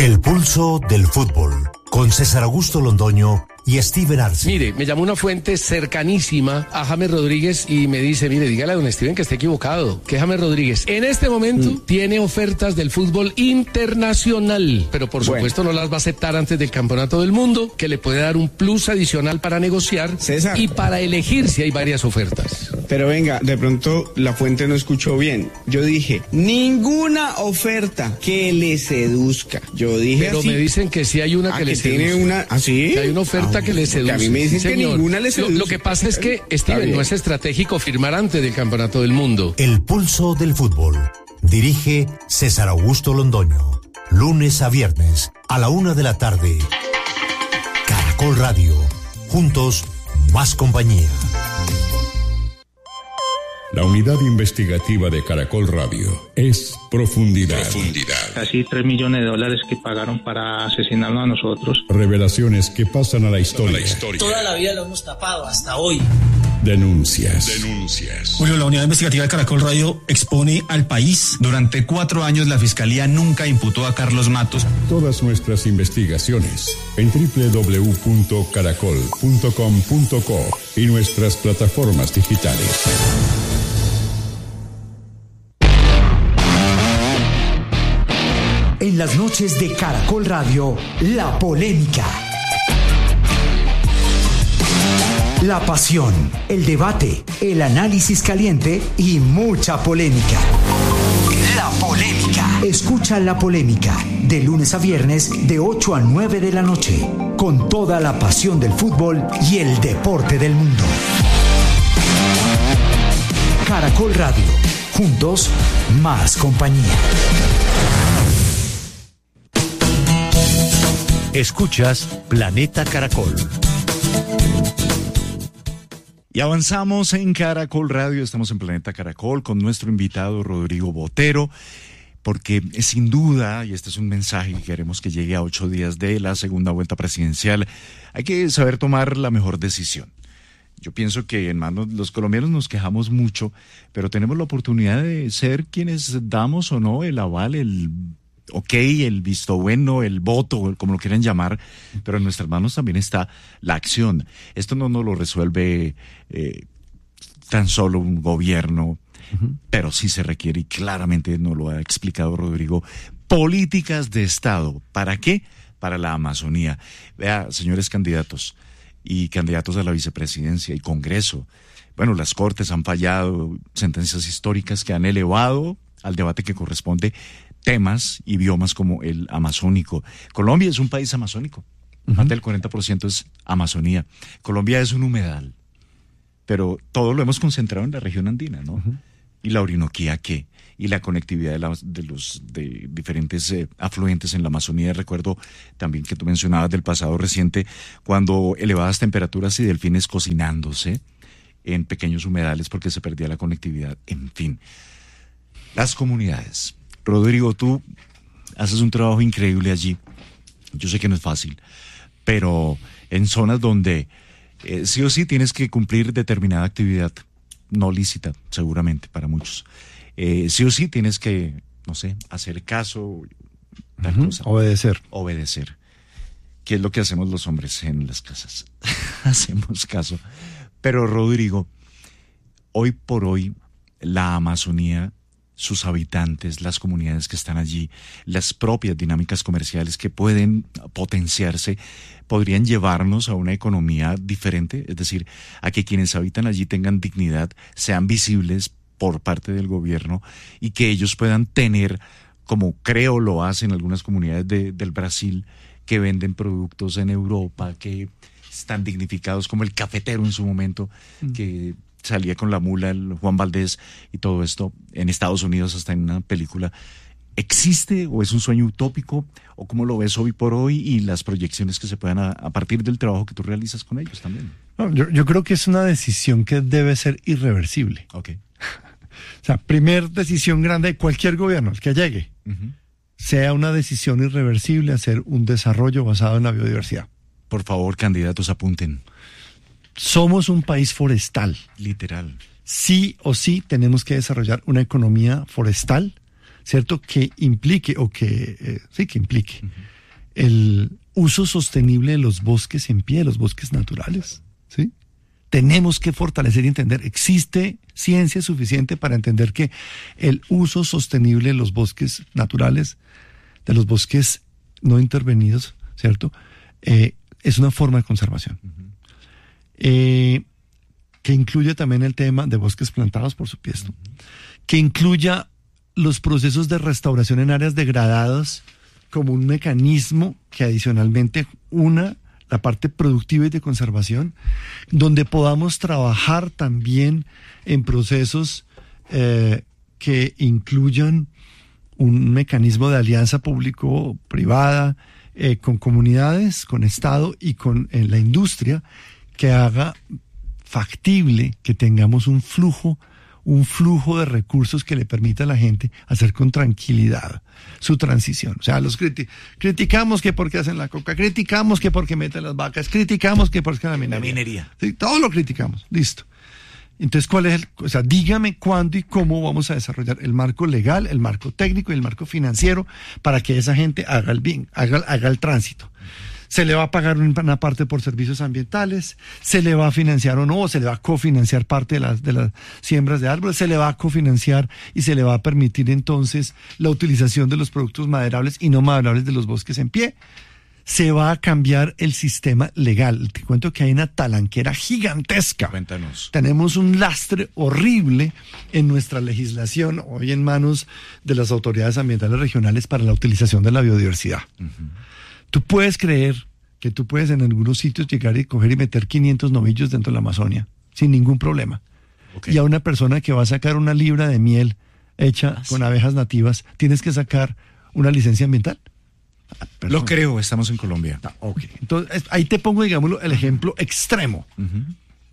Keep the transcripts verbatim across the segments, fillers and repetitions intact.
El pulso del fútbol, con César Augusto Londoño y Steven Arce. Mire, me llamó una fuente cercanísima a James Rodríguez y me dice, mire, dígale a don Steven que está equivocado, que James Rodríguez en este momento mm. tiene ofertas del fútbol internacional, pero por bueno. supuesto no las va a aceptar antes del Campeonato del Mundo, que le puede dar un plus adicional para negociar César. Y para elegir si hay varias ofertas. Pero venga, de pronto la fuente no escuchó bien. Yo dije, ninguna oferta que le seduzca. Yo dije Pero así. me dicen que sí hay una ah, que, que le tiene seduce. Una, ¿ah, sí? Que hay una oferta ah, que le seduce. A mí me dicen sí, que señor. ninguna le seduce. Lo, lo que pasa es que, Steven, no es estratégico firmar antes del Campeonato del Mundo. El pulso del fútbol. Dirige César Augusto Londoño. Lunes a viernes, a la una de la tarde. Caracol Radio. Juntos, más compañía. La unidad investigativa de Caracol Radio es Profundidad. Profundidad. Casi tres millones de dólares que pagaron para asesinarnos a nosotros. Revelaciones que pasan a la historia. A la historia. Toda la vida lo hemos tapado, hasta hoy. Denuncias. Denuncias. Julio, la unidad investigativa de Caracol Radio expone al país. Durante cuatro años la Fiscalía nunca imputó a Carlos Matos. Todas nuestras investigaciones en doble u doble u doble u punto caracol punto com punto co y nuestras plataformas digitales. En las noches de Caracol Radio, la polémica. La pasión, el debate, el análisis caliente y mucha polémica. La polémica. Escucha La Polémica de lunes a viernes de ocho a nueve de la noche, con toda la pasión del fútbol y el deporte del mundo. Caracol Radio. Juntos, más compañía. Escuchas Planeta Caracol. Y avanzamos en Caracol Radio, estamos en Planeta Caracol con nuestro invitado Rodrigo Botero, porque sin duda, y este es un mensaje que queremos que llegue a ocho días de la segunda vuelta presidencial, hay que saber tomar la mejor decisión. Yo pienso que, hermanos, los colombianos nos quejamos mucho, pero tenemos la oportunidad de ser quienes damos o no el aval, el ok, el visto bueno, el voto, como lo quieran llamar, pero en nuestras manos también está la acción. Esto no nos lo resuelve eh, tan solo un gobierno, uh-huh. pero sí se requiere, y claramente nos lo ha explicado Rodrigo, políticas de Estado. ¿Para qué? Para la Amazonía. Vea, señores candidatos y candidatos a la vicepresidencia y Congreso, bueno, las Cortes han fallado, sentencias históricas que han elevado al debate que corresponde temas y biomas como el amazónico. Colombia es un país amazónico, uh-huh. más del cuarenta por ciento es Amazonía. Colombia es un humedal, pero todo lo hemos concentrado en la región andina, ¿no? Uh-huh. Y la Orinoquía, ¿qué? Y la conectividad de, la, de los de diferentes eh, afluentes en la Amazonía. Recuerdo también que tú mencionabas del pasado reciente, cuando elevadas temperaturas y delfines cocinándose en pequeños humedales porque se perdía la conectividad. En fin, las comunidades. Rodrigo, tú haces un trabajo increíble allí. Yo sé que no es fácil, pero en zonas donde eh, sí o sí tienes que cumplir determinada actividad no lícita, seguramente para muchos. Eh, sí o sí tienes que, no sé, hacer caso, tal uh-huh. cosa. Obedecer. Obedecer. ¿Qué es lo que hacemos los hombres en las casas? Hacemos caso. Pero Rodrigo, hoy por hoy la Amazonía, sus habitantes, las comunidades que están allí, las propias dinámicas comerciales que pueden potenciarse, podrían llevarnos a una economía diferente, es decir, a que quienes habitan allí tengan dignidad, sean visibles por parte del gobierno y que ellos puedan tener, como creo lo hacen algunas comunidades de, del Brasil, que venden productos en Europa, que están dignificados, como el cafetero en su momento, mm. que salía con la mula, el Juan Valdés y todo esto, en Estados Unidos hasta en una película. ¿Existe o es un sueño utópico? ¿O cómo lo ves hoy por hoy y las proyecciones que se puedan a, a partir del trabajo que tú realizas con ellos también? No, yo, yo creo que es una decisión que debe ser irreversible. Ok. O sea, primer decisión grande de cualquier gobierno, el que llegue, uh-huh. sea una decisión irreversible hacer un desarrollo basado en la biodiversidad. Por favor, candidatos, apunten. Somos un país forestal. Literal. Sí o sí tenemos que desarrollar una economía forestal ¿cierto? Que implique, o que, eh, sí, que implique uh-huh. el uso sostenible de los bosques en pie, los bosques naturales, ¿sí? Tenemos que fortalecer y entender, existe ciencia suficiente para entender que el uso sostenible de los bosques naturales, de los bosques no intervenidos, ¿cierto? Eh, es una forma de conservación. Uh-huh. Eh, que incluye también el tema de bosques plantados, por supuesto. Uh-huh. Que incluya los procesos de restauración en áreas degradadas como un mecanismo que adicionalmente una la parte productiva y de conservación, donde podamos trabajar también en procesos eh, que incluyan un mecanismo de alianza público-privada eh, con comunidades, con Estado y con eh, la industria, que haga factible que tengamos un flujo un flujo de recursos que le permita a la gente hacer con tranquilidad su transición. O sea, los criti- criticamos que porque hacen la coca, criticamos que porque meten las vacas, criticamos que porque la minería. La minería. Sí, todo lo criticamos, listo. Entonces, ¿cuál es el, o sea, dígame cuándo y cómo vamos a desarrollar el marco legal, el marco técnico y el marco financiero para que esa gente haga el bien, haga, haga el tránsito? Se le va a pagar una parte por servicios ambientales, se le va a financiar o no, o se le va a cofinanciar parte de las, de las siembras de árboles, se le va a cofinanciar y se le va a permitir entonces la utilización de los productos maderables y no maderables de los bosques en pie. Se va a cambiar el sistema legal. Te cuento que hay una talanquera gigantesca. Cuéntanos. Tenemos un lastre horrible en nuestra legislación, hoy en manos de las autoridades ambientales regionales para la utilización de la biodiversidad. Uh-huh. Tú puedes creer que tú puedes en algunos sitios llegar y coger y meter quinientos novillos dentro de la Amazonia sin ningún problema. Okay. Y a una persona que va a sacar una libra de miel hecha ¿Ah, con sí? abejas nativas, ¿tienes que sacar una licencia ambiental? Perdón. Lo creo, estamos en Colombia. Ah, okay. Entonces, ahí te pongo, digámoslo, el ejemplo extremo. Uh-huh.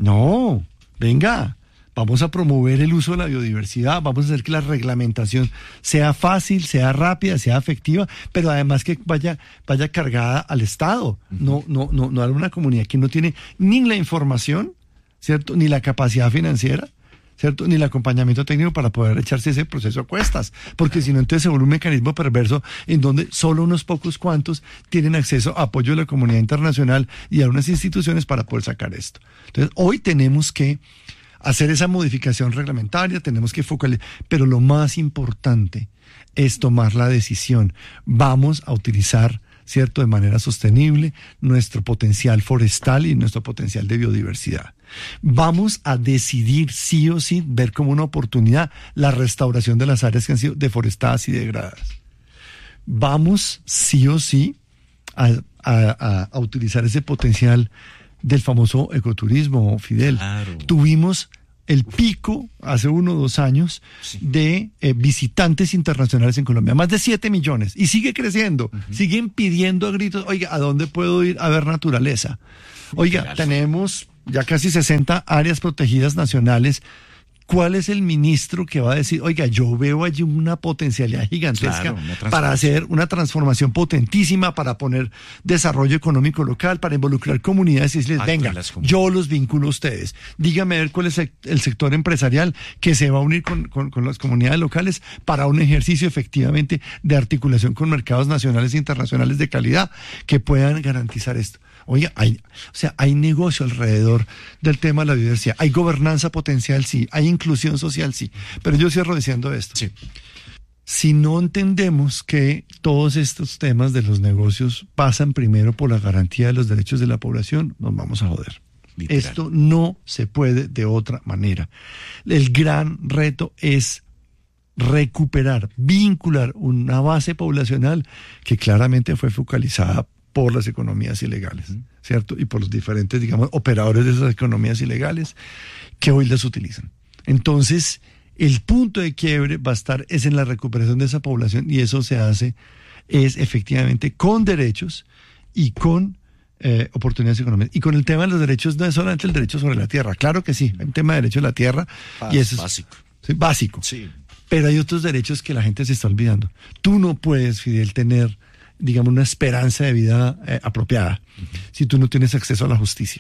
No, venga. Vamos a promover el uso de la biodiversidad, vamos a hacer que la reglamentación sea fácil, sea rápida, sea efectiva, pero además que vaya, vaya cargada al Estado, uh-huh. no, no, no, no a una comunidad que no tiene ni la información, ¿cierto? Ni la capacidad financiera, ¿cierto? Ni el acompañamiento técnico para poder echarse ese proceso a cuestas, porque si no, entonces se vuelve un mecanismo perverso en donde solo unos pocos cuantos tienen acceso a apoyo de la comunidad internacional y a unas instituciones para poder sacar esto. Entonces, hoy tenemos que hacer esa modificación reglamentaria, tenemos que focalizar, pero lo más importante es tomar la decisión. Vamos a utilizar, ¿cierto?, de manera sostenible nuestro potencial forestal y nuestro potencial de biodiversidad. Vamos a decidir sí o sí, ver como una oportunidad la restauración de las áreas que han sido deforestadas y degradadas. Vamos sí o sí a, a, a, a utilizar ese potencial del famoso ecoturismo, Fidel. Claro. Tuvimos el pico hace uno o dos años sí. de eh, visitantes internacionales en Colombia, más de siete millones, y sigue creciendo, uh-huh. siguen pidiendo a gritos, oiga, ¿a dónde puedo ir a ver naturaleza? Oiga, Literal. tenemos ya casi sesenta áreas protegidas nacionales. ¿Cuál es el ministro que va a decir, oiga, yo veo allí una potencialidad gigantesca claro, para hacer una transformación potentísima, para poner desarrollo económico local, para involucrar comunidades y decirles, venga, yo los vinculo a ustedes. Dígame a ver cuál es el sector empresarial que se va a unir con, con, con las comunidades locales para un ejercicio efectivamente de articulación con mercados nacionales e internacionales de calidad que puedan garantizar esto. Oiga, hay, o sea, hay negocio alrededor del tema de la biodiversidad. Hay gobernanza potencial, sí. Hay inclusión social, sí. Pero yo cierro diciendo esto. Sí. Si no entendemos que todos estos temas de los negocios pasan primero por la garantía de los derechos de la población, nos vamos a joder. Literal. Esto no se puede de otra manera. El gran reto es recuperar, vincular una base poblacional que claramente fue focalizada por las economías ilegales, uh-huh. ¿cierto? Y por los diferentes, digamos, operadores de esas economías ilegales que hoy las utilizan. Entonces, el punto de quiebre va a estar es en la recuperación de esa población, y eso se hace es efectivamente con derechos y con eh, oportunidades económicas. Y con el tema de los derechos no es solamente el derecho sobre la tierra, claro que sí, hay un tema de derecho a la tierra Bas, y eso es básico. Sí, básico. Sí. Pero hay otros derechos que la gente se está olvidando. Tú no puedes, Fidel, tener digamos, una esperanza de vida eh, apropiada, uh-huh. si tú no tienes acceso a la justicia.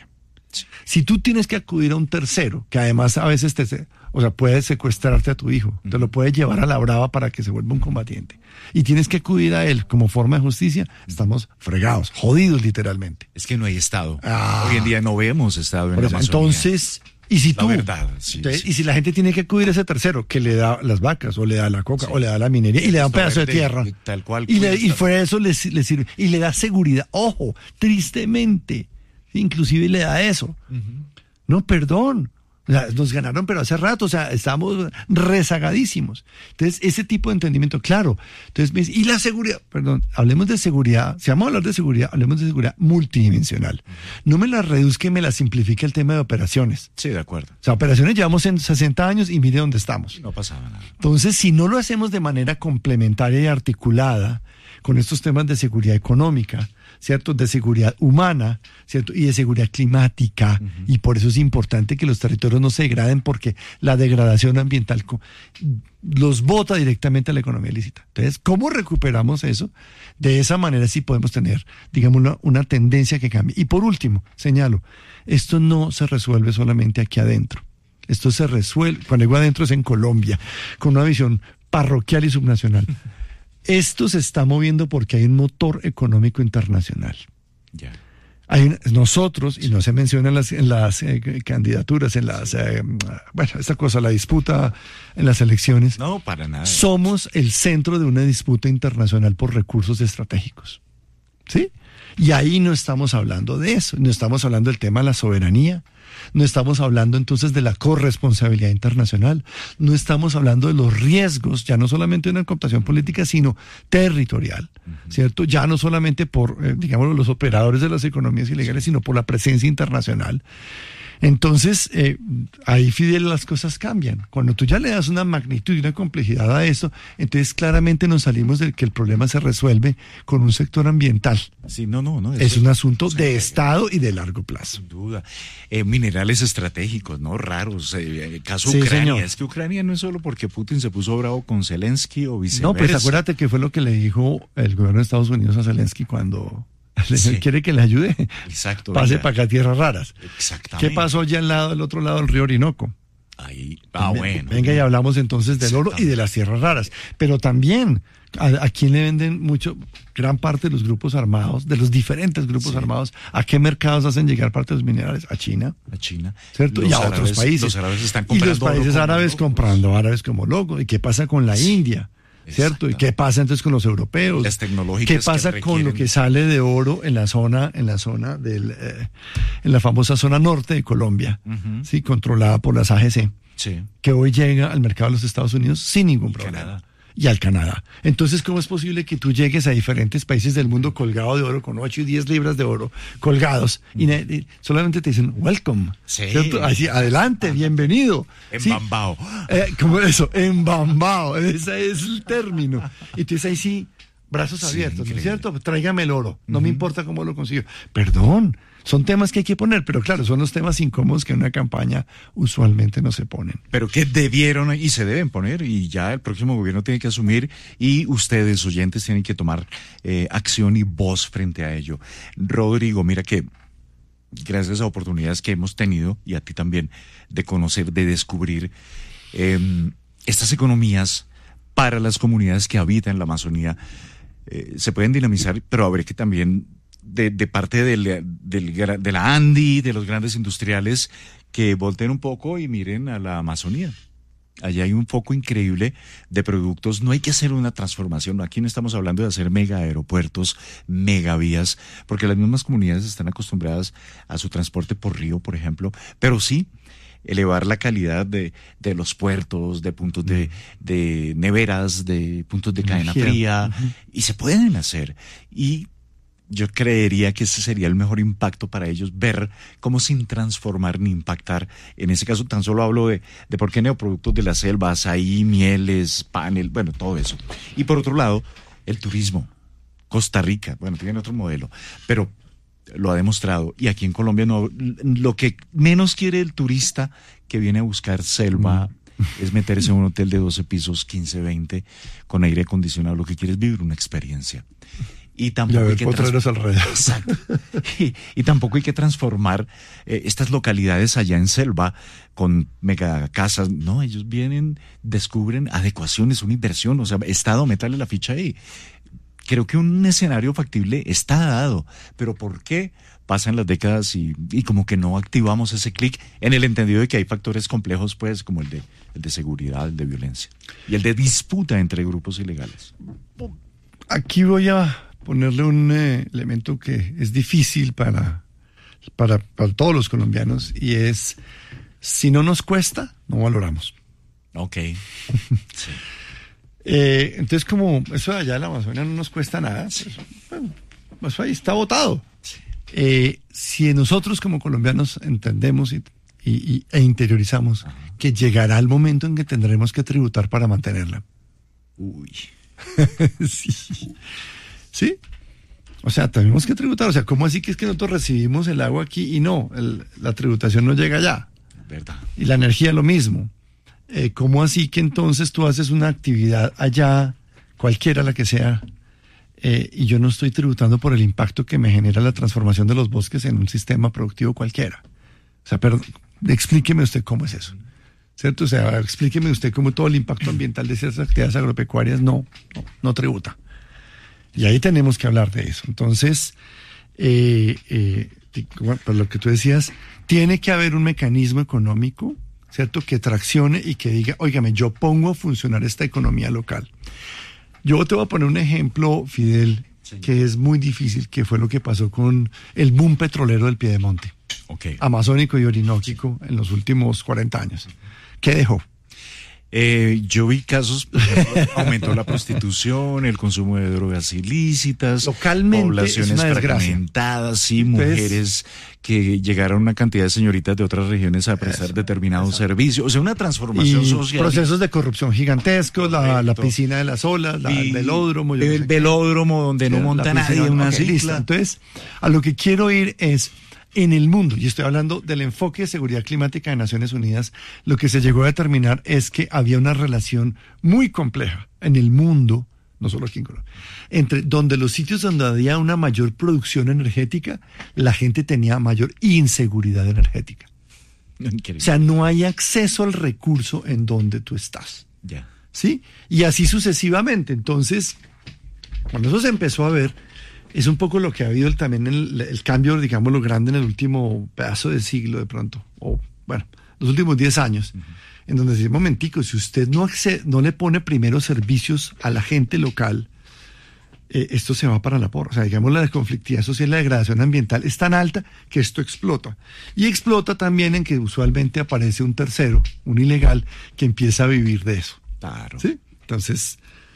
Sí. Si tú tienes que acudir a un tercero, que además a veces te, o sea, puede secuestrarte a tu hijo, uh-huh. te lo puede llevar a la brava para que se vuelva un combatiente, y tienes que acudir a él como forma de justicia, estamos fregados, jodidos literalmente. Es que no hay Estado. Ah. Hoy en día no vemos Estado en la Amazonía. Entonces... Y si la tú, verdad, sí, ¿sí? sí. Y si la gente tiene que acudir a ese tercero, que le da las vacas, o le da la coca, sí. o le da la minería, y le da un pedazo verde, de tierra, tal cual, y, le, y fuera de eso le, le sirve, y le da seguridad, ojo, tristemente, inclusive le da eso. Uh-huh. No, perdón, o sea, nos ganaron pero hace rato, o sea, estamos rezagadísimos. Entonces, ese tipo de entendimiento, claro. Entonces, me dice, y la seguridad, perdón, hablemos de seguridad, si vamos a hablar de seguridad, hablemos de seguridad multidimensional. No me la reduzca y me la simplifique el tema de operaciones. Sí, de acuerdo. O sea, operaciones llevamos en sesenta años y mire dónde estamos. No pasaba nada. Entonces, si no lo hacemos de manera complementaria y articulada con estos temas de seguridad económica, ¿cierto? De seguridad humana, ¿cierto? Y de seguridad climática. Uh-huh. Y por eso es importante que los territorios no se degraden, porque la degradación ambiental los bota directamente a la economía ilícita. Entonces, ¿cómo recuperamos eso? De esa manera sí podemos tener, digamos, una, una tendencia que cambie. Y por último, señalo, esto no se resuelve solamente aquí adentro. Esto se resuelve, cuando digo adentro es en Colombia, con una visión parroquial y subnacional. Esto se está moviendo porque hay un motor económico internacional. Yeah. Hay un, nosotros, y no se menciona en las, en las eh, candidaturas, en las, eh, bueno, esta cosa, la disputa en las elecciones. No, para nada. Somos el centro de una disputa internacional por recursos estratégicos. ¿Sí? Y ahí no estamos hablando de eso, no estamos hablando del tema de la soberanía, no estamos hablando entonces de la corresponsabilidad internacional, no estamos hablando de los riesgos, ya no solamente de una cooptación política, sino territorial, uh-huh. ¿cierto? Ya no solamente por, eh, digamos, los operadores de las economías ilegales, sino por la presencia internacional. Entonces, eh, ahí, Fidel, las cosas cambian. Cuando tú ya le das una magnitud y una complejidad a esto, entonces claramente nos salimos de que el problema se resuelve con un sector ambiental. Sí, no, no, no. Es un asunto de Estado y de largo plazo. Sin duda. Eh, minerales estratégicos, ¿no? Raros. Eh, el caso sí, Ucrania. Señor. Es que Ucrania no es solo porque Putin se puso bravo con Zelensky o viceversa. No, pues acuérdate que fue lo que le dijo el gobierno de Estados Unidos a Zelensky cuando... El señor sí. quiere que le ayude. Exacto. Pase venga. para acá tierras raras. Exactamente. ¿Qué pasó allá al lado, del otro lado del río Orinoco? Ahí. Ah, bueno. Venga, y hablamos entonces del oro y de las tierras raras. Pero también, ¿a, a quién le venden mucho? Gran parte de los grupos armados, de los diferentes grupos sí. armados, ¿a qué mercados hacen llegar parte de los minerales? A China. A China. ¿Cierto? Los y a árabes, otros países. Los árabes están comprando. Y los países árabes comprando árabes como locos. ¿Y qué pasa con la sí. India? ¿Cierto? ¿Y qué pasa entonces con los europeos? Las tecnológicas. ¿Qué pasa que con lo que sale de oro en la zona, en la zona del, eh, en la famosa zona norte de Colombia, uh-huh. sí, controlada por las A G C, sí. que hoy llega al mercado de los Estados Unidos sin ningún problema? Canadá. Y al Canadá. Entonces, ¿cómo es posible que tú llegues a diferentes países del mundo colgado de oro, con ocho y diez libras de oro colgados, y, y solamente te dicen, welcome, sí. ¿cierto? Así, adelante, bienvenido. Embambao. ¿Sí? Eh, ¿Cómo eso? Embambao, ese es el término. Y entonces ahí sí, brazos abiertos, sí, ¿no es cierto? Tráigame el oro, no uh-huh. me importa cómo lo consigo. Perdón, son temas que hay que poner, pero claro, son los temas incómodos que en una campaña usualmente no se ponen. Pero que debieron y se deben poner, y ya el próximo gobierno tiene que asumir, y ustedes, oyentes, tienen que tomar eh, acción y voz frente a ello. Rodrigo, mira que gracias a oportunidades que hemos tenido, y a ti también, de conocer, de descubrir eh, estas economías para las comunidades que habitan en la Amazonía, eh, se pueden dinamizar, pero habrá que también de, de parte del, del, de la ANDI, de los grandes industriales, que volteen un poco y miren a la Amazonía. Allá hay un foco increíble de productos. No hay que hacer una transformación. Aquí no estamos hablando de hacer mega aeropuertos, mega vías, porque las mismas comunidades están acostumbradas a su transporte por río, por ejemplo, pero sí elevar la calidad de, de los puertos, de puntos de, de neveras, de puntos de cadena fría, uh-huh. y se pueden hacer. Y yo creería que ese sería el mejor impacto para ellos, ver cómo sin transformar ni impactar. En ese caso tan solo hablo de, de por qué neoproductos de la selva, azaí, mieles, panel, bueno, todo eso. Y por otro lado, el turismo. Costa Rica, bueno, tiene otro modelo, pero lo ha demostrado. Y aquí en Colombia no, lo que menos quiere el turista que viene a buscar selva mm. es meterse en un hotel de doce pisos, quince, veinte, con aire acondicionado. Lo que quiere es vivir una experiencia. Y tampoco hay que potreros trans... alrededor. Exacto. Y, y tampoco hay que transformar eh, estas localidades allá en selva con megacasas. No, ellos vienen, descubren adecuaciones, una inversión. O sea, Estado, métale la ficha ahí. Creo que un escenario factible está dado. Pero ¿por qué pasan las décadas y, y como que no activamos ese clic en el entendido de que hay factores complejos, pues, como el de, el de seguridad, el de violencia y el de disputa entre grupos ilegales? Aquí voy a ponerle un eh, elemento que es difícil para, para, para todos los colombianos, y es, si no nos cuesta, no valoramos. Ok. Sí. eh, entonces, como eso de allá de la Amazonia no nos cuesta nada, pues, bueno, pues ahí está votado. Sí. Eh, si nosotros como colombianos entendemos y, y, e interiorizamos, ajá, que llegará el momento en que tendremos que tributar para mantenerla. Uy. Sí. ¿Sí? O sea, tenemos que tributar. O sea, ¿cómo así que es que nosotros recibimos el agua aquí y no? El, la tributación no llega allá. ¿Verdad? Y la energía lo mismo. Eh, ¿Cómo así que entonces tú haces una actividad allá, cualquiera la que sea, eh, y yo no estoy tributando por el impacto que me genera la transformación de los bosques en un sistema productivo cualquiera? O sea, perdón, explíqueme usted cómo es eso. ¿Cierto? O sea, explíqueme usted cómo todo el impacto ambiental de ciertas actividades agropecuarias no, no, no tributa. Y ahí tenemos que hablar de eso. Entonces, eh, eh, por lo que tú decías, tiene que haber un mecanismo económico, ¿cierto?, que traccione y que diga, óigame, yo pongo a funcionar esta economía local. Yo te voy a poner un ejemplo, Fidel, sí, que es muy difícil, que fue lo que pasó con el boom petrolero del Piedemonte, okay, amazónico y orinóquico, en los últimos cuarenta años. ¿Qué dejó? Eh, yo vi casos, por ejemplo, aumentó la prostitución, el consumo de drogas ilícitas, localmente poblaciones fragmentadas, sí, Entonces, mujeres que llegaron una cantidad de señoritas de otras regiones a prestar eso, determinados eso. servicios, o sea, una transformación y social. Procesos de corrupción gigantescos, la, la piscina de las olas, la, el velódromo. El no sé velódromo donde sí, no monta nadie, una okay, cicla. Entonces, a lo que quiero ir es, en el mundo, y estoy hablando del enfoque de seguridad climática de Naciones Unidas, lo que se llegó a determinar es que había una relación muy compleja en el mundo, no solo aquí en Colombia, entre donde los sitios donde había una mayor producción energética, la gente tenía mayor inseguridad energética. Increíble. O sea, no hay acceso al recurso en donde tú estás. Ya. ¿Sí? Y así sucesivamente. Entonces, cuando eso se empezó a ver, es un poco lo que ha habido el, también el, el cambio, digamos, lo grande en el último pedazo de siglo de pronto, o bueno, los últimos diez años, uh-huh, en donde dice, momentico, si usted no, accede, no le pone primero servicios a la gente local, eh, esto se va para la porra. O sea, digamos, la conflictividad social, la degradación ambiental es tan alta que esto explota. Y explota también en que usualmente aparece un tercero, un ilegal, que empieza a vivir de eso. Claro. ¿Sí? Entonces,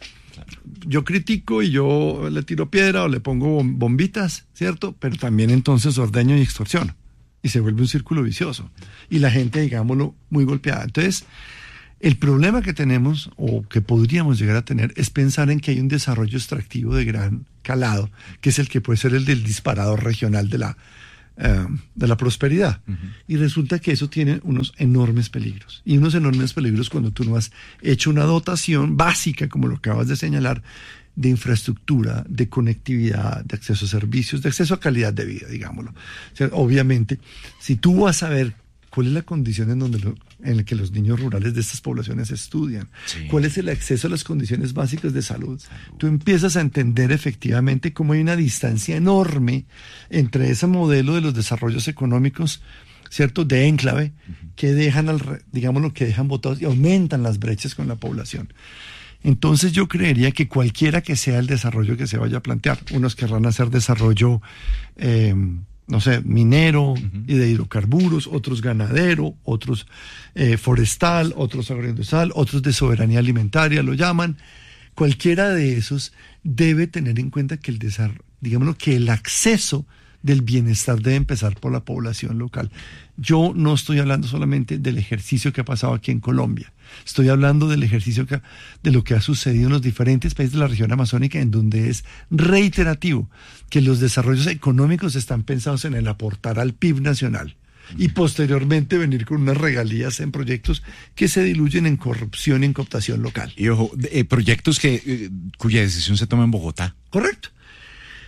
yo critico y yo le tiro piedra o le pongo bombitas, ¿cierto? Pero también entonces ordeño y extorsiono. Y se vuelve un círculo vicioso. Y la gente, digámoslo, muy golpeada. Entonces, el problema que tenemos, o que podríamos llegar a tener, es pensar en que hay un desarrollo extractivo de gran calado, que es el que puede ser el del disparador regional de la, uh, de la prosperidad. Uh-huh. Y resulta que eso tiene unos enormes peligros. Y unos enormes peligros cuando tú no has hecho una dotación básica, como lo acabas de señalar, de infraestructura, de conectividad, de acceso a servicios, de acceso a calidad de vida, digámoslo. O sea, obviamente, si tú vas a ver cuál es la condición en donde lo, en la que los niños rurales de estas poblaciones estudian, sí, cuál es el acceso a las condiciones básicas de salud, salud, tú empiezas a entender efectivamente cómo hay una distancia enorme entre ese modelo de los desarrollos económicos, ¿cierto?, de enclave, uh-huh, que dejan, al, digámoslo, que dejan botados y aumentan las brechas con la población. Entonces yo creería que cualquiera que sea el desarrollo que se vaya a plantear, unos querrán hacer desarrollo, eh, no sé, minero, uh-huh, y de hidrocarburos, otros ganadero, otros eh, forestal, otros agroindustrial, otros de soberanía alimentaria, lo llaman. Cualquiera de esos debe tener en cuenta que el desarrollo, digámoslo, que el acceso del bienestar debe empezar por la población local. Yo no estoy hablando solamente del ejercicio que ha pasado aquí en Colombia, estoy hablando del ejercicio que, de lo que ha sucedido en los diferentes países de la región amazónica, en donde es reiterativo que los desarrollos económicos están pensados en el aportar al P I B nacional y posteriormente venir con unas regalías en proyectos que se diluyen en corrupción y en cooptación local. Y ojo, eh, proyectos que eh, cuya decisión se toma en Bogotá. Correcto.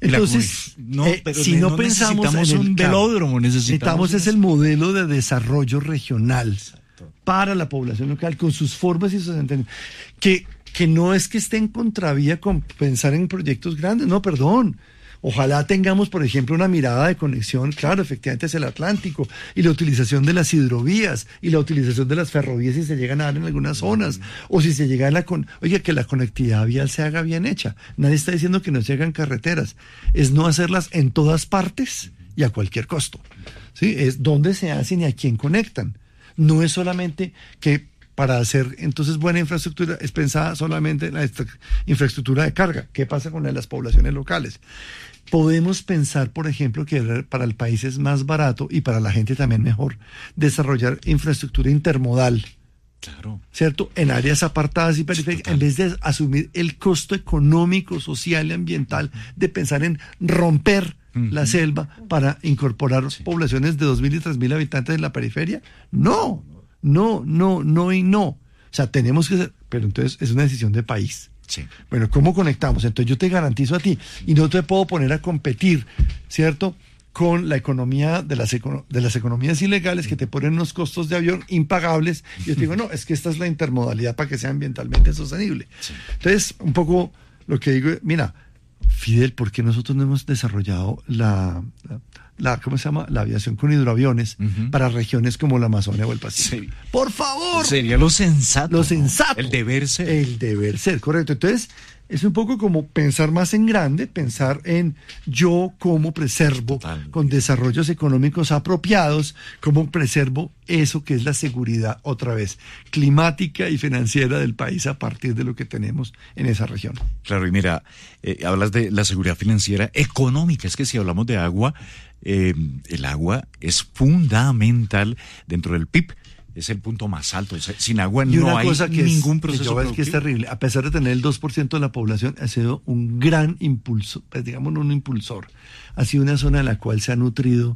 Entonces, no, eh, pero si no, no pensamos necesitamos en el, un velódromo, necesitamos, necesitamos es el modelo de desarrollo regional. Exacto. Para la población local, con sus formas y sus entendimientos. Que, que no es que esté en contravía con pensar en proyectos grandes, no, perdón. Ojalá tengamos, por ejemplo, una mirada de conexión, claro, efectivamente, hacia el Atlántico, y la utilización de las hidrovías, y la utilización de las ferrovías si se llegan a dar en algunas zonas, o si se llega a la... Con... Oiga, que la conectividad vial se haga bien hecha. Nadie está diciendo que no se hagan carreteras. Es no hacerlas en todas partes y a cualquier costo. ¿Sí? Es dónde se hacen y a quién conectan. No es solamente que para hacer entonces buena infraestructura es pensada solamente en la infraestructura de carga. ¿Qué pasa con las poblaciones locales? Podemos pensar, por ejemplo, que para el país es más barato y para la gente también mejor desarrollar infraestructura intermodal. Claro. ¿Cierto? En áreas apartadas y periféricas, en vez de asumir el costo económico, social y ambiental de pensar en romper uh-huh. la selva para incorporar sí. poblaciones de dos mil y tres mil habitantes en la periferia. No, no, no, no y no. O sea, tenemos que ser, pero entonces es una decisión de país. Sí. Bueno, ¿cómo conectamos? Entonces yo te garantizo a ti y no te puedo poner a competir, ¿cierto?, con la economía de las, econo- de las economías ilegales que te ponen unos costos de avión impagables. Y yo te digo, no, es que esta es la intermodalidad para que sea ambientalmente sostenible. Sí. Entonces, un poco lo que digo, mira, Fidel, ¿por qué nosotros no hemos desarrollado la, la, la ¿cómo se llama? La aviación con hidroaviones uh-huh. para regiones como la Amazonia o el Pacífico? Sí. Por favor. Sería lo sensato. Lo sensato. El deber ser. El deber ser, correcto. Entonces, es un poco como pensar más en grande, pensar en yo cómo preservo Total. Con desarrollos económicos apropiados, cómo preservo eso que es la seguridad, otra vez, climática y financiera del país a partir de lo que tenemos en esa región. Claro, y mira, eh, hablas de la seguridad financiera económica, es que si hablamos de agua, eh, el agua es fundamental dentro del P I B. Es el punto más alto. O sea, sin agua y no hay que ningún es, proceso que yo productivo. Que es terrible. A pesar de tener el dos por ciento de la población, ha sido un gran impulso, pues digamos un impulsor. Ha sido una zona en la cual se ha nutrido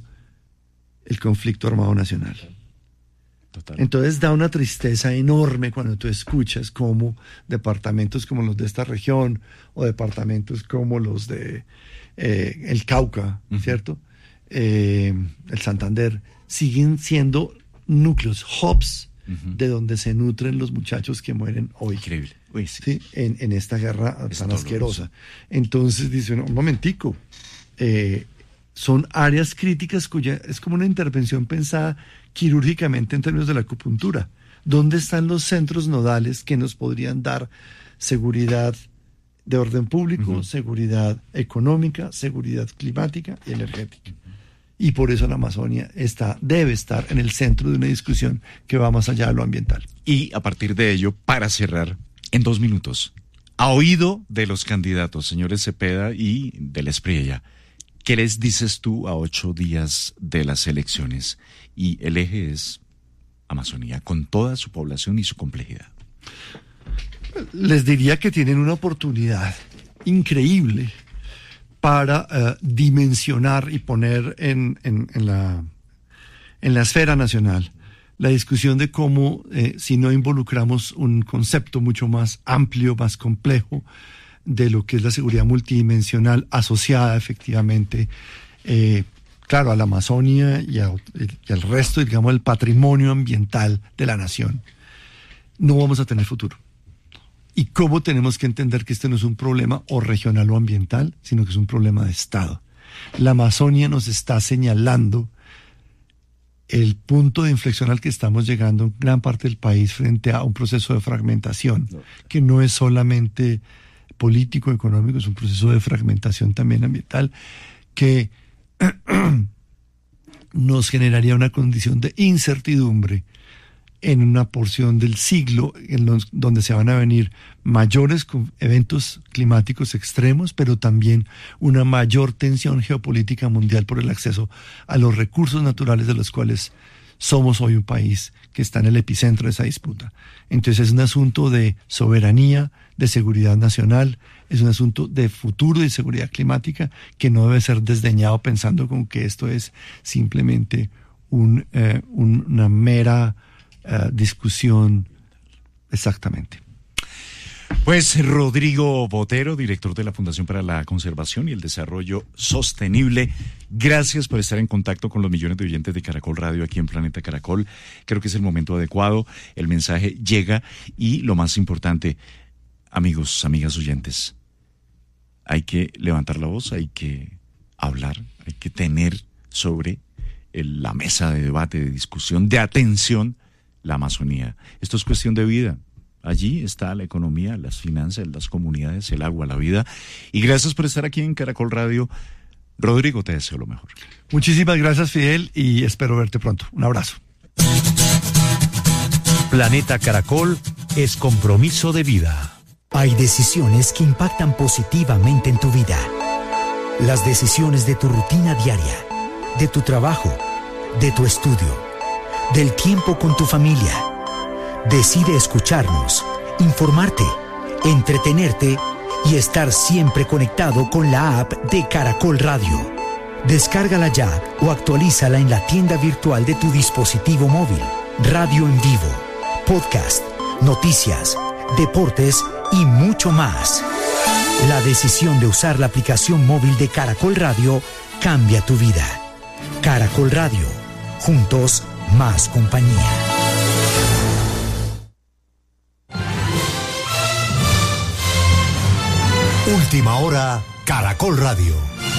el conflicto armado nacional. Total. Entonces da una tristeza enorme cuando tú escuchas cómo departamentos como los de esta región o departamentos como los de eh, el Cauca, uh-huh. ¿cierto? Eh, el Santander, siguen siendo núcleos, hubs, uh-huh. de donde se nutren los muchachos que mueren hoy. Increíble. Uy, sí. ¿Sí? En, en esta guerra es tan doloroso. Asquerosa. Entonces dicen, un momentico, eh, son áreas críticas cuya es como una intervención pensada quirúrgicamente en términos de la acupuntura. ¿Dónde están los centros nodales que nos podrían dar seguridad de orden público, uh-huh. seguridad económica, seguridad climática y energética? Y por eso la Amazonia está, debe estar en el centro de una discusión que va más allá de lo ambiental. Y a partir de ello, para cerrar, en dos minutos, a oído de los candidatos, señores Cepeda y del Espriella, ¿qué les dices tú a ocho días de las elecciones? Y el eje es Amazonía, con toda su población y su complejidad. Les diría que tienen una oportunidad increíble para uh, dimensionar y poner en, en, en, la, en la esfera nacional la discusión de cómo, eh, si no involucramos un concepto mucho más amplio, más complejo, de lo que es la seguridad multidimensional asociada efectivamente, eh, claro, a la Amazonia y, a, y al resto, digamos, del patrimonio ambiental de la nación, no vamos a tener futuro. Y cómo tenemos que entender que este no es un problema o regional o ambiental, sino que es un problema de Estado. La Amazonia nos está señalando el punto de inflexión al que estamos llegando en gran parte del país frente a un proceso de fragmentación, que no es solamente político, económico, es un proceso de fragmentación también ambiental, que nos generaría una condición de incertidumbre en una porción del siglo en los, donde se van a venir mayores eventos climáticos extremos, pero también una mayor tensión geopolítica mundial por el acceso a los recursos naturales de los cuales somos hoy un país que está en el epicentro de esa disputa. Entonces es un asunto de soberanía, de seguridad nacional, es un asunto de futuro y seguridad climática que no debe ser desdeñado pensando con que esto es simplemente un, eh, una mera Uh, discusión. Exactamente. Pues Rodrigo Botero, director de la Fundación para la Conservación y el Desarrollo Sostenible, gracias por estar en contacto con los millones de oyentes de Caracol Radio aquí en Planeta Caracol. Creo que es el momento adecuado, el mensaje llega y lo más importante, amigos, amigas oyentes, hay que levantar la voz, hay que hablar, hay que tener sobre el, la mesa de debate, de discusión, de atención, la Amazonía. Esto es cuestión de vida. Allí está la economía, las finanzas, las comunidades, el agua, la vida. Y gracias por estar aquí en Caracol Radio. Rodrigo, te deseo lo mejor. Muchísimas gracias, Fidel, y espero verte pronto. Un abrazo. Planeta Caracol es compromiso de vida. Hay decisiones que impactan positivamente en tu vida. Las decisiones de tu rutina diaria, de tu trabajo, de tu estudio, del tiempo con tu familia. Decide escucharnos, informarte, entretenerte y estar siempre conectado con la app de Caracol Radio. Descárgala ya o actualízala en la tienda virtual de tu dispositivo móvil. Radio en vivo, podcast, noticias, deportes y mucho más. La decisión de usar la aplicación móvil de Caracol Radio cambia tu vida. Caracol Radio, juntos más compañía. Última hora, Caracol Radio.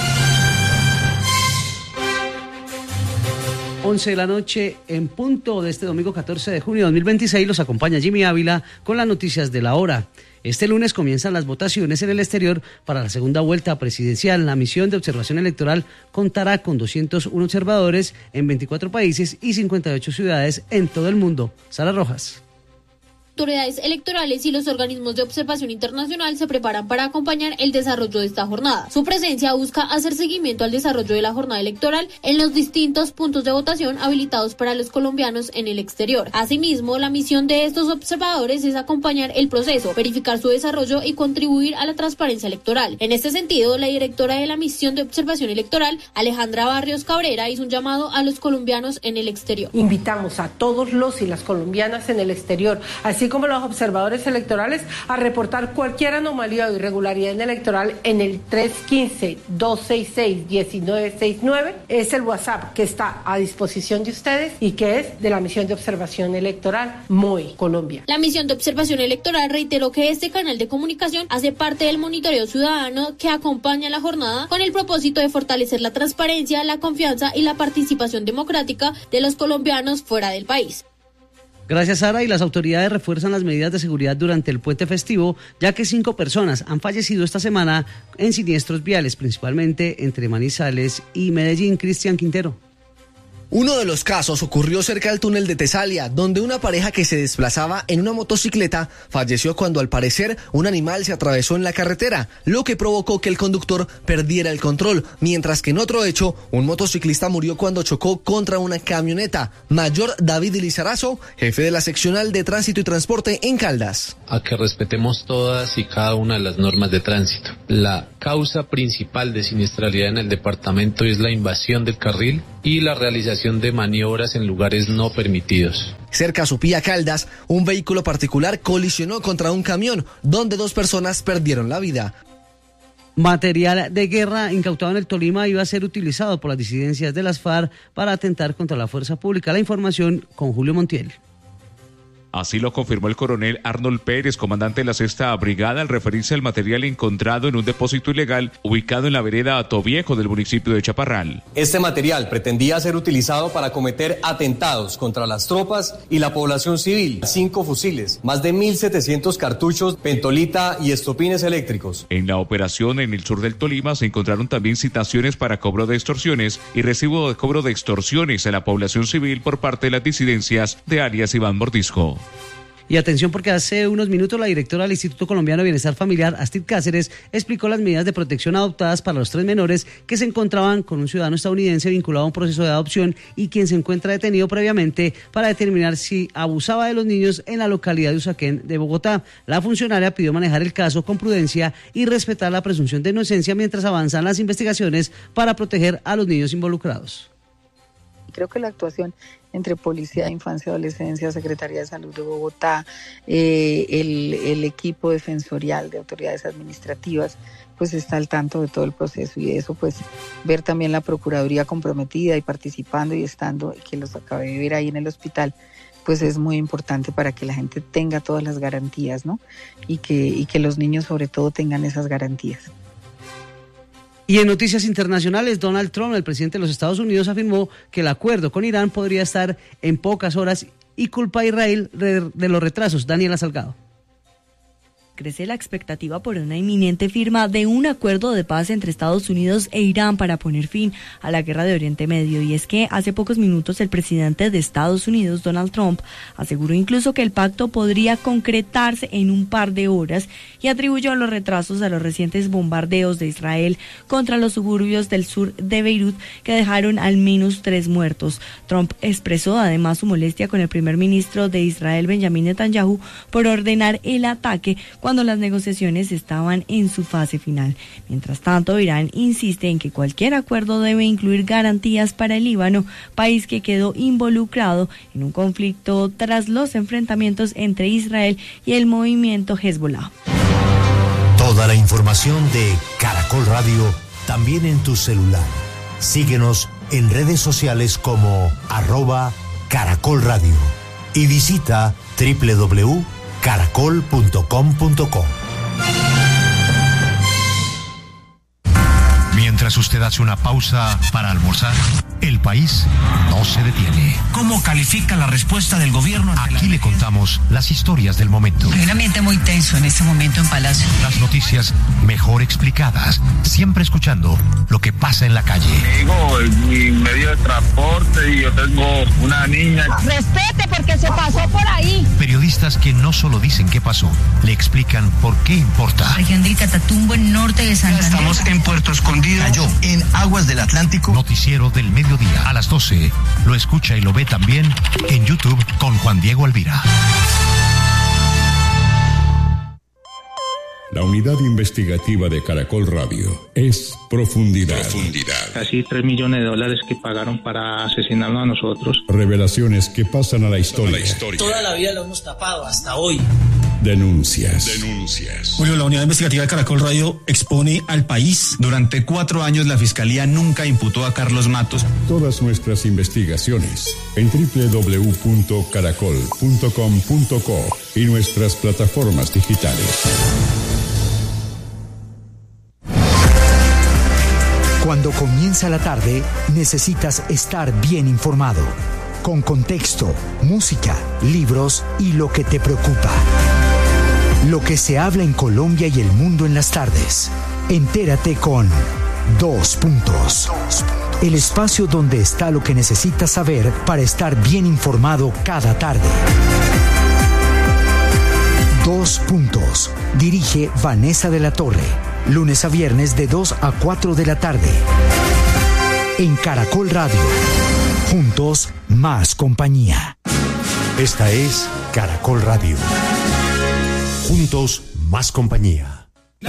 once de la noche en punto de este domingo catorce de junio de dos mil veintiséis los acompaña Jimmy Ávila con las noticias de la hora. Este lunes comienzan las votaciones en el exterior para la segunda vuelta presidencial. La misión de observación electoral contará con doscientos uno observadores en veinticuatro países y cincuenta y ocho ciudades en todo el mundo. Sara Rojas. Autoridades electorales y los organismos de observación internacional se preparan para acompañar el desarrollo de esta jornada. Su presencia busca hacer seguimiento al desarrollo de la jornada electoral en los distintos puntos de votación habilitados para los colombianos en el exterior. Asimismo, la misión de estos observadores es acompañar el proceso, verificar su desarrollo y contribuir a la transparencia electoral. En este sentido, la directora de la misión de observación electoral, Alejandra Barrios Cabrera, hizo un llamado a los colombianos en el exterior. Invitamos a todos los y las colombianas en el exterior, así como los observadores electorales, a reportar cualquier anomalía o irregularidad electoral en el tres uno cinco, dos seis seis, uno nueve seis nueve. Es el WhatsApp que está a disposición de ustedes y que es de la misión de observación electoral M O E Colombia. La misión de observación electoral reiteró que este canal de comunicación hace parte del monitoreo ciudadano que acompaña la jornada con el propósito de fortalecer la transparencia, la confianza y la participación democrática de los colombianos fuera del país. Gracias, Sara, y las autoridades refuerzan las medidas de seguridad durante el puente festivo, ya que cinco personas han fallecido esta semana en siniestros viales, principalmente entre Manizales y Medellín. Cristian Quintero. Uno de los casos ocurrió cerca del túnel de Tesalia, donde una pareja que se desplazaba en una motocicleta falleció cuando al parecer un animal se atravesó en la carretera, lo que provocó que el conductor perdiera el control, mientras que en otro hecho, un motociclista murió cuando chocó contra una camioneta. Mayor David Lizarazo, jefe de la seccional de Tránsito y Transporte en Caldas. A que respetemos todas y cada una de las normas de tránsito. La causa principal de siniestralidad en el departamento es la invasión del carril y la realización de maniobras en lugares no permitidos. Cerca a Supía, Caldas, un vehículo particular colisionó contra un camión, donde dos personas perdieron la vida. Material de guerra incautado en el Tolima iba a ser utilizado por las disidencias de las FARC para atentar contra la fuerza pública. La información con Julio Montiel. Así lo confirmó el coronel Arnold Pérez, comandante de la sexta Brigada, al referirse al material encontrado en un depósito ilegal ubicado en la vereda Atoviejo del municipio de Chaparral. Este material pretendía ser utilizado para cometer atentados contra las tropas y la población civil. Cinco fusiles, más de mil setecientos cartuchos, pentolita y estopines eléctricos. En la operación en el sur del Tolima se encontraron también citaciones para cobro de extorsiones y recibo de cobro de extorsiones a la población civil por parte de las disidencias de alias Iván Mordisco. Y atención, porque hace unos minutos la directora del Instituto Colombiano de Bienestar Familiar, Astrid Cáceres, explicó las medidas de protección adoptadas para los tres menores que se encontraban con un ciudadano estadounidense vinculado a un proceso de adopción y quien se encuentra detenido previamente para determinar si abusaba de los niños en la localidad de Usaquén de Bogotá. La funcionaria pidió manejar el caso con prudencia y respetar la presunción de inocencia mientras avanzan las investigaciones para proteger a los niños involucrados. Creo que la actuación entre Policía de Infancia y Adolescencia, Secretaría de Salud de Bogotá, eh, el, el equipo defensorial de autoridades administrativas, pues está al tanto de todo el proceso, y de eso pues ver también la Procuraduría comprometida y participando y estando, que los acabé de ver ahí en el hospital, pues es muy importante para que la gente tenga todas las garantías, ¿no? Y que, y que los niños sobre todo tengan esas garantías. Y en noticias internacionales, Donald Trump, el presidente de los Estados Unidos, afirmó que el acuerdo con Irán podría estar en pocas horas y culpa a Israel de, de los retrasos. Daniela Salgado. Crece la expectativa por una inminente firma de un acuerdo de paz entre Estados Unidos e Irán para poner fin a la guerra de Oriente Medio. Y es que hace pocos minutos el presidente de Estados Unidos, Donald Trump, aseguró incluso que el pacto podría concretarse en un par de horas y atribuyó los retrasos a los recientes bombardeos de Israel contra los suburbios del sur de Beirut, que dejaron al menos tres muertos. Trump expresó además su molestia con el primer ministro de Israel, Benjamín Netanyahu, por ordenar el ataque cuando las negociaciones estaban en su fase final. Mientras tanto, Irán insiste en que cualquier acuerdo debe incluir garantías para el Líbano, país que quedó involucrado en un conflicto tras los enfrentamientos entre Israel y el movimiento Hezbollah. Toda la información de Caracol Radio también en tu celular. Síguenos en redes sociales como arroba Caracol Radio y visita doble u doble u doble u punto caracol punto com punto co. Mientras usted hace una pausa para almorzar, el país no se detiene. ¿Cómo califica la respuesta del gobierno? Aquí le contamos las historias del momento. Hay un ambiente muy tenso en este momento en Palacio. Las noticias mejor explicadas, siempre escuchando lo que pasa en la calle. Digo, es mi medio de transporte y yo tengo una niña. Respete porque se pasó por ahí. Periodistas que no solo dicen qué pasó, le explican por qué importa. Región de Catatumbo, en norte de Santander. Estamos en Puerto Escondido. Cayó en aguas del Atlántico. Noticiero del mediodía a las doce. Lo escucha y lo ve también en YouTube con Juan Diego Alvira. La unidad investigativa de Caracol Radio es Profundidad. Profundidad. Casi tres millones de dólares que pagaron para asesinarnos a nosotros. Revelaciones que pasan a la historia. A la historia. Toda la vida lo hemos tapado, hasta hoy. Denuncias. Denuncias. Julio, la unidad investigativa de Caracol Radio expone al país. Durante cuatro años la Fiscalía nunca imputó a Carlos Matos. Todas nuestras investigaciones en doble u doble u doble u punto caracol punto com punto co y nuestras plataformas digitales. Cuando comienza la tarde, necesitas estar bien informado, con contexto, música, libros y lo que te preocupa. Lo que se habla en Colombia y el mundo en las tardes. Entérate con Dos Puntos. El espacio donde está lo que necesitas saber para estar bien informado cada tarde. Dos Puntos. Dirige Vanessa de la Torre. Lunes a viernes de dos a cuatro de la tarde. En Caracol Radio. Juntos, más compañía. Esta es Caracol Radio. Juntos, más compañía.